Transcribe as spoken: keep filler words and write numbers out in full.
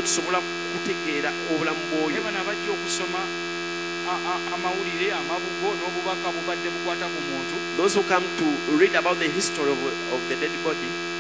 nibwo tusobola kutegeera obulamu bw'oyo. Eba nabajja okusoma amawulire amabugo n'obubaka bubadde bukwata ku muntu. Those who come to read about the history of, of the dead body,